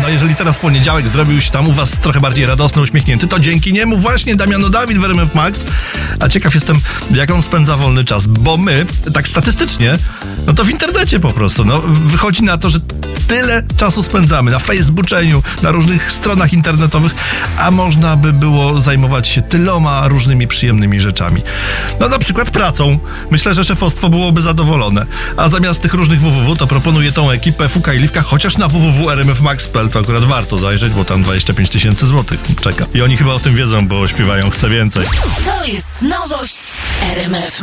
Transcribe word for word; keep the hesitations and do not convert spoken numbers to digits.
a jeżeli teraz poniedziałek zrobił się tam u was trochę bardziej radosny, uśmiechnięty, to dzięki niemu właśnie Damiano Dawid w R M F Max. A ciekaw jestem, jak on spędza wolny czas, bo my, tak statystycznie, no to w internecie po prostu, no wychodzi na to, że tyle czasu spędzamy na facebooczeniu, na różnych stronach internetowych, a można by było zajmować się tyloma różnymi przyjemnymi rzeczami. No na przykład pracą. Myślę, że szefostwo byłoby zadowolone. A zamiast tych różnych www, to proponuję tą ekipę Fuka i Liwka, chociaż na www kropka r m f max kropka p l to akurat warto zajrzeć, bo tam dwadzieścia pięć tysięcy złotych czeka. I oni chyba o tym wiedzą, bo śpiewają Chcę Więcej. To jest nowość R M F